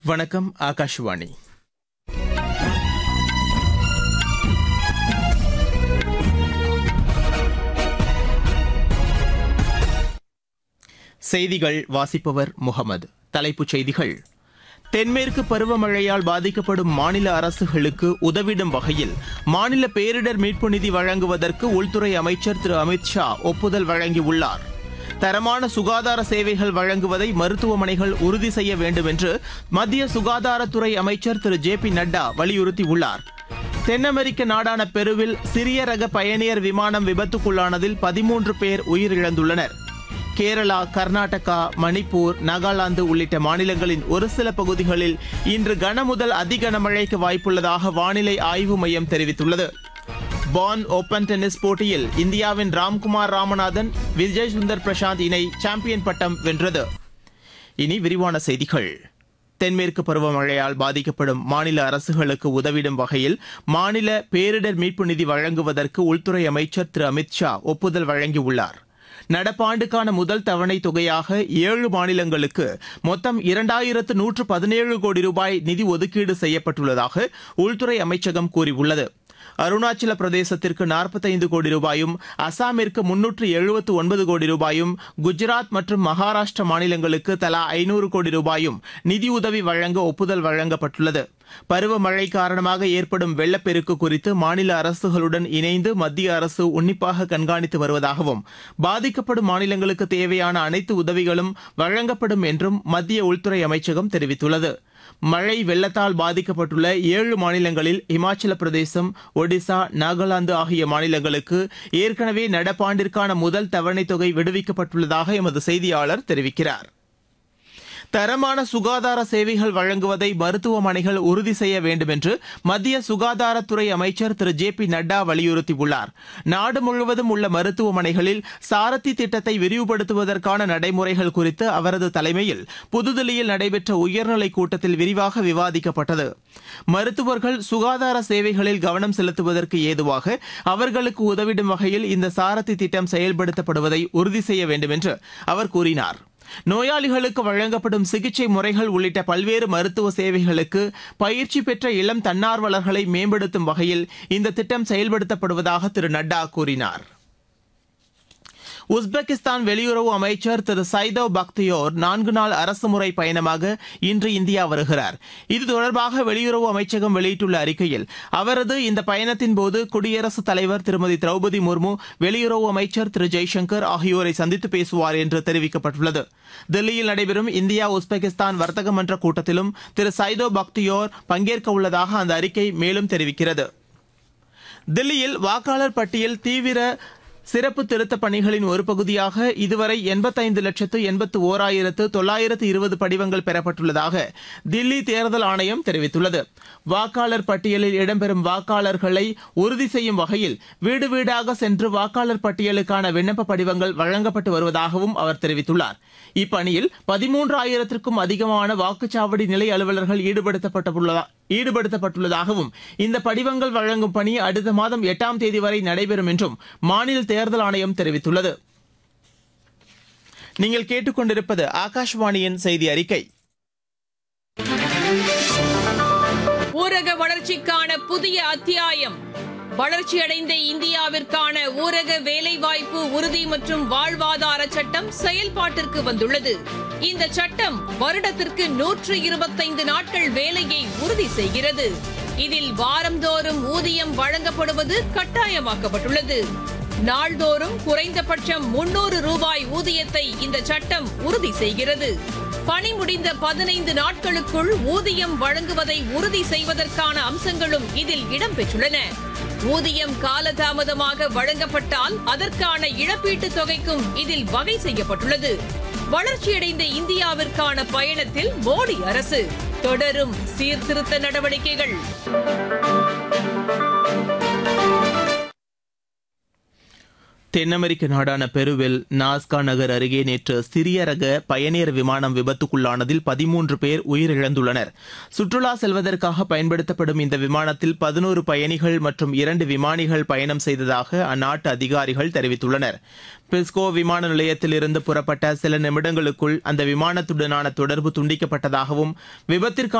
வணக்கம். ஆகாஷவாணி. செய்திகள் வாசிப்பவர் முகமது. தலைப்புச் செய்திகள்: தென்மேற்கு பருவமழையால் பாதிக்கப்படும் மாநில அரசுகளுக்கு உதவிடும் வகையில் மாநில பேரிடர் மீட்பு நிதி வழங்குவதற்கு உள்துறை அமைச்சர் திரு அமித் ஷா ஒப்புதல் வழங்கியுள்ளார். தரமான சுகாதார சேவைகள் வழங்குவதை மருத்துவமனைகள் உறுதி செய்ய வேண்டும் என்று மத்திய சுகாதாரத்துறை அமைச்சர் திரு ஜே பி நட்டா வலியுறுத்தியுள்ளார். தென் அமெரிக்க நாடான பெருவில் சிறிய ரக பயணியர் விமானம் விபத்துக்குள்ளானதில் 13 பேர் உயிரிழந்துள்ளனர். கேரளா, கர்நாடகா, மணிப்பூர், நாகாலாந்து உள்ளிட்ட மாநிலங்களின் ஒரு சில பகுதிகளில் இன்று கனமுதல் அதிகனமழைக்கு வாய்ப்புள்ளதாக வானிலை ஆய்வு மையம் தெரிவித்துள்ளது. பான் ஓபன் டென்னிஸ் போட்டியில் இந்தியாவின் ராம்குமார் ராமநாதன், விஜய் சுந்தர் பிரசாந்த் இணை சாம்பியன் பட்டம் வென்றது. இனி விரிவான செய்திகள். தென்மேற்கு பருவமழையால் பாதிக்கப்படும் மாநில அரசுகளுக்கு உதவிடும் வகையில் மாநில பேரிடர் மீட்பு நிதி வழங்குவதற்கு உள்துறை அமைச்சர் திரு அமித் ஷா ஒப்புதல் வழங்கியுள்ளார். நடப்பாண்டுக்கான முதல் தவணை தொகையாக 7 மாநிலங்களுக்கு மொத்தம் 2117 கோடி ரூபாய் நிதி ஒதுக்கீடு செய்யப்பட்டுள்ளதாக உள்துறை அமைச்சகம் கூறியுள்ளது. அருணாச்சல பிரதேசத்திற்கு 45 கோடி ரூபாயும், அசாமிற்கு 379 கோடி ரூபாயும், குஜராத் மற்றும் மகாராஷ்டிரா மாநிலங்களுக்கு தலா 500 கோடி ரூபாயும் நிதியுதவி வழங்க ஒப்புதல் வழங்கப்பட்டுள்ளது. பருவமழை காரணமாக ஏற்படும் வெள்ளப்பெருக்கு குறித்து மாநில அரசுகளுடன் இணைந்து மத்திய அரசு உன்னிப்பாக கண்காணித்து வருவதாகவும், பாதிக்கப்படும் மாநிலங்களுக்கு தேவையான அனைத்து உதவிகளும் வழங்கப்படும் என்றும் மத்திய உள்துறை அமைச்சகம் தெரிவித்துள்ளது. மழை வெள்ளத்தால் பாதிக்கப்பட்டுள்ள 7 மாநிலங்களில் இமாச்சல பிரதேசம், ஒடிசா, நாகாலாந்து ஆகிய மாநிலங்களுக்கு ஏற்கனவே நடப்பாண்டிற்கான முதல் தவணை தொகை விடுவிக்கப்பட்டுள்ளதாக எமது செய்தியாளர் தெரிவிக்கிறார். தரமான சுகாதார சேவைகள் வழங்குவதை மருத்துவமனைகள் உறுதி செய்ய வேண்டும் என்று மத்திய சுகாதாரத்துறை அமைச்சர் திரு ஜே பி நட்டா வலியுறுத்தியுள்ளார். நாடு முழுவதும் உள்ள மருத்துவமனைகளில் சாரதி திட்டத்தை விரிவுபடுத்துவதற்கான நடைமுறைகள் குறித்து அவரது தலைமையில் புதுதில்லியில் நடைபெற்ற உயர்நிலைக் கூட்டத்தில் விரிவாக விவாதிக்கப்பட்டது. மருத்துவர்கள் சுகாதார சேவைகளில் கவனம் செலுத்துவதற்கு ஏதுவாக அவர்களுக்கு உதவிடும் வகையில் இந்த சாரதி திட்டம் செயல்படுத்தப்படுவதை உறுதி செய்ய வேண்டும் என்று அவர் கூறினார். நோயாளிகளுக்கு வழங்கப்படும் சிகிச்சை முறைகள் உள்ளிட்ட பல்வேறு மருத்துவ சேவைகளுக்கு பயிற்சி பெற்ற இளம் தன்னார்வலர்களை மேம்படுத்தும் வகையில் இந்த திட்டம் செயல்படுத்தப்படுவதாக திரு நட்டா கூறினார். உஸ்பெகிஸ்தான் வெளியுறவு அமைச்சர் திரு சைதவ் பக்தியோர் 4 நாள் அரசுமுறை பயணமாக இன்று இந்தியா வருகிறார். இது தொடர்பாக வெளியுறவு அமைச்சகம் வெளியிட்டுள்ள அறிக்கையில், அவரது இந்த பயணத்தின் போது குடியரசுத் தலைவர் திருமதி திரௌபதி முர்மு, வெளியுறவு அமைச்சர் திரு ஜெய்சங்கர் ஆகியோரை சந்தித்து பேசுவார் என்று தெரிவிக்கப்பட்டுள்ளது. தில்லியில் நடைபெறும் இந்தியா உஸ்பெகிஸ்தான் வர்த்தக மன்ற கூட்டத்திலும் திரு சைதவ் பக்தியோர் பங்கேற்க உள்ளதாக அந்த அறிக்கை மேலும் தெரிவிக்கிறது. தில்லியில் வாக்காளர் பட்டியல் தீவிர சிறப்பு திருத்தப் பணிகளின் ஒரு பகுதியாக இதுவரை 85,81,920 படிவங்கள் பெறப்பட்டுள்ளதாக தில்லி தேர்தல் ஆணையம் தெரிவித்துள்ளது. வாக்காளர் பட்டியலில் இடம்பெறும் வாக்காளர்களை உறுதி செய்யும் வகையில் வீடு வீடாக சென்று வாக்காளர் பட்டியலுக்கான விண்ணப்ப படிவங்கள் வழங்கப்பட்டு வருவதாகவும் அவர் தெரிவித்துள்ளார். இப்பணியில் 13,000க்கும் அதிகமான வாக்குச்சாவடி நிலை அலுவலர்கள் ஈடுபடுத்தப்பட்டுள்ளதாகவும், இந்த படிவங்கள் வழங்கும் பணி அடுத்த மாதம் 8ஆம் தேதி வரை நடைபெறும் என்றும் மாநில தேர்தல் ஆணையம் தெரிவித்துள்ளது. நீங்கள் கேட்டுக்கொண்டிருப்பது ஆகாஷ்வாணியின் செய்தி அறிக்கை. ஊரக வளர்ச்சிக்கான புதிய அத்தியாயம். வளர்ச்சியடைந்த இந்தியாவிற்கான ஊரக வேலைவாய்ப்பு உறுதி மற்றும் வாழ்வாதார சட்டம் செயல்பாட்டிற்கு வந்துள்ளது. இந்த சட்டம் வருடத்திற்கு 125 நாட்கள் வேலையை உறுதி செய்கிறது. இதில் வாரந்தோறும் ஊதியம் வழங்கப்படுவது கட்டாயமாக்கப்பட்டுள்ளது. நாள்தோறும் குறைந்தபட்சம் 300 ரூபாய் ஊதியத்தை இந்த சட்டம் உறுதி செய்கிறது. பணி முடிந்த 15 நாட்களுக்குள் ஊதியம் வழங்குவதை உறுதி செய்வதற்கான அம்சங்களும் இதில் இடம்பெற்றுள்ளன. ஊதியம் காலதாமதமாக வழங்கப்பட்டால் அதற்கான இழப்பீட்டுத் தொகைக்கும் இதில் வகை செய்யப்பட்டுள்ளது. வளர்ச்சியடைந்த இந்தியாவிற்கான பயணத்தில் மோடி அரசு தொடரும் சீர்திருத்த நடவடிக்கைகள். தென் அமெரிக்க நாடான பெருவில் நாஸ்கா நகர் அருகே நேற்று சிறிய ரக பயணியர் விமானம் விபத்துக்குள்ளானதில் 13 பேர் உயிரிழந்துள்ளனர். சுற்றுலா செல்வதற்காக பயன்படுத்தப்படும் இந்த விமானத்தில் 11 பயணிகள் மற்றும் 2 விமானிகள் பயணம் செய்ததாக அந்நாட்டு அதிகாரிகள் தெரிவித்துள்ளனர். பிஸ்கோ விமான நிலையத்தில் புறப்பட்ட சில நிமிடங்களுக்குள் அந்த விமானத்துடனான தொடர்பு துண்டிக்கப்பட்டதாகவும் விபத்திற்கான